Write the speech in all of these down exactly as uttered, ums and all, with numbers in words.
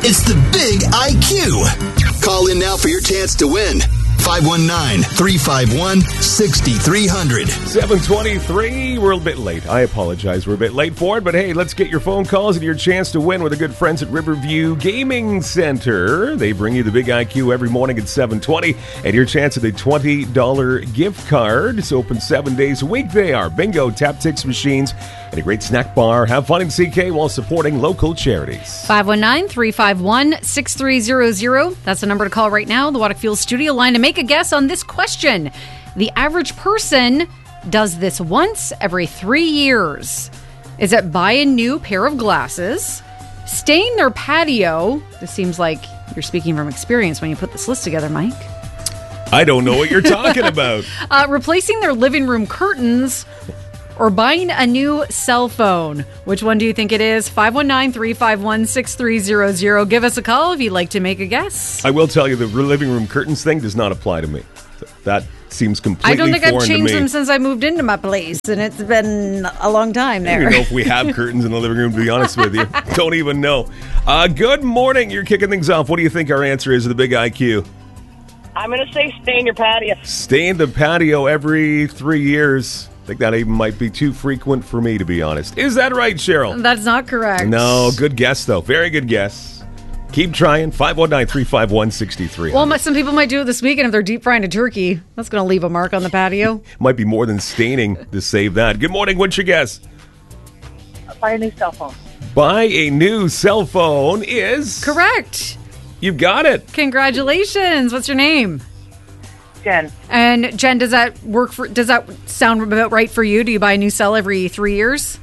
It's the Big I Q. Call in now for your chance to win. five one nine, three five one, six three zero zero. seven twenty-three. We're a bit late. I apologize. We're a bit late for it. But hey, let's get your phone calls and your chance to win with the good friends at Riverview Gaming Center. They bring you the Big I Q every morning at seven twenty. And your chance at a twenty dollars gift card. It's open seven days a week. They are bingo, tap tix machines, and a great snack bar. Have fun in C K while supporting local charities. five one nine, three five one, six three zero zero. That's the number to call right now. The Waddick Fuel studio line to make a guess on this question. The average person does this once every three years. Is it buy a new pair of glasses, stain their patio? This seems like you're speaking from experience when you put this list together, Mike. I don't know what you're talking about. Uh, replacing their living room curtains, or buying a new cell phone. Which one do you think it is? five one nine, three five one, six three zero zero. Give us a call if you'd like to make a guess. I will tell you the living room curtains thing does not apply to me. That seems completely I don't think foreign I've changed to me. them since I moved into my place, and it's been a long time I there. don't even know if we have curtains in the living room, to be honest with you. Don't even know. Uh, good morning. You're kicking things off. What do you think our answer is to the Big I Q? I'm going to say stay in your patio. Stay in the patio every three years. I think that even might be too frequent for me, to be honest. Is that right, Cheryl? That's not correct. No, good guess, though. Very good guess. Keep trying. five one nine, three five one, six three zero zero. Well, my- some people might do it this weekend if they're deep frying a turkey. That's going to leave a mark on the patio. Might be more than staining to save that. Good morning. What's your guess? Buy a new cell phone. Buy a new cell phone is... Correct. You got it. Congratulations. What's your name? Jen, And Jen, does that work for? Does that sound about right for you? Do you buy a new cell every three years?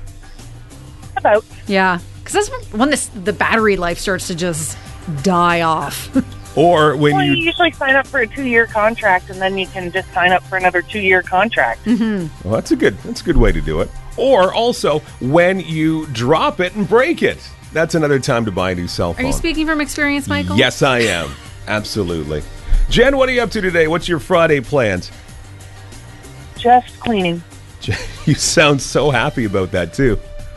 about. Yeah, because that's when this, the battery life starts to just die off. Or when Well, you you... usually sign up for a two-year contract, and then you can just sign up for another two-year contract. Well, that's a good that's a good way to do it. Or also when you drop it and break it. That's another time to buy a new cell Are phone. you speaking from experience, Michael? Yes, I am. Absolutely. Jen, what are you up to today? What's your Friday plans? Just cleaning. You sound so happy about that, too.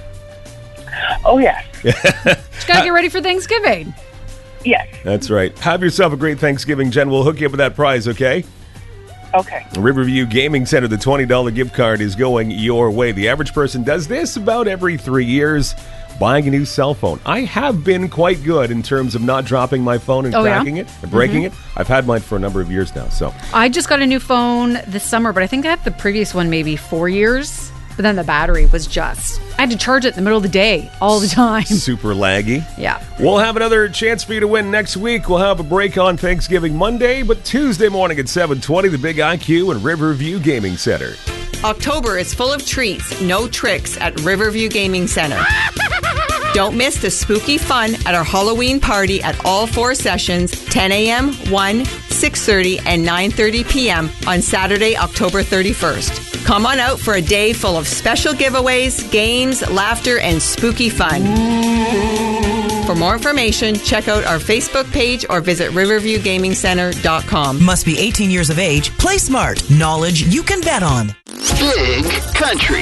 Oh, yes. Just gotta get ready for Thanksgiving. Yes. That's right. Have yourself a great Thanksgiving, Jen. We'll hook you up with that prize, okay? Okay. Riverview Gaming Center, the twenty dollars gift card is going your way. The average person does this about every three years, buying a new cell phone. I have been quite good in terms of not dropping my phone and Oh, yeah? cracking it and breaking it. I've had mine for a number of years now, so... I just got a new phone this summer, but I think I had the previous one maybe four years. But then the battery was just... I had to charge it in the middle of the day all the time. Super laggy. Yeah. We'll have another chance for you to win next week. We'll have a break on Thanksgiving Monday, but Tuesday morning at seven twenty, the Big I Q and Riverview Gaming Center. October is full of treats, no tricks at Riverview Gaming Center. Don't miss the spooky fun at our Halloween party at all four sessions, ten a.m., one, six thirty, and nine thirty p.m. on Saturday, October thirty-first. Come on out for a day full of special giveaways, games, laughter, and spooky fun. For more information, check out our Facebook page or visit riverview gaming center dot com. Must be eighteen years of age. Play smart. Knowledge you can bet on. Big Country.